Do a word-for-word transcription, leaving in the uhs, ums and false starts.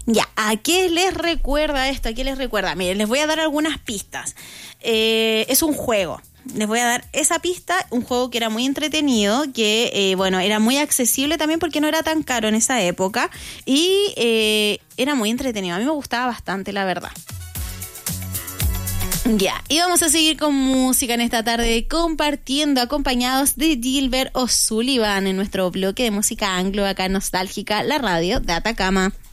Ya, ¿a qué les recuerda esto? ¿A qué les recuerda? Miren, les voy a dar algunas pistas. Eh, es un juego. Les voy a dar esa pista, un juego que era muy entretenido, que, eh, bueno, era muy accesible también porque no era tan caro en esa época y eh, era muy entretenido. A mí me gustaba bastante, la verdad. Ya, y vamos a seguir con música en esta tarde, compartiendo, acompañados de Gilbert O'Sullivan en nuestro bloque de música anglo acá en Nostálgica, la radio de Atacama.